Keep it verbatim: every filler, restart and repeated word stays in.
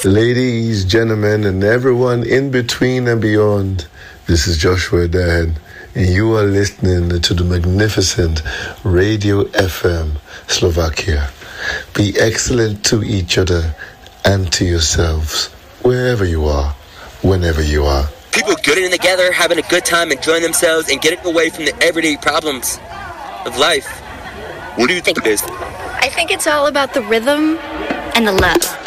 Ladies, gentlemen, and everyone in between and beyond, this is Joshua Dan, and you are listening to the magnificent Radio F M Slovakia. Be excellent to each other and to yourselves, wherever you are, whenever you are. People getting together, having a good time, enjoying themselves, and getting away from the everyday problems of life. What do you think it is? I think it's all about the rhythm and the love.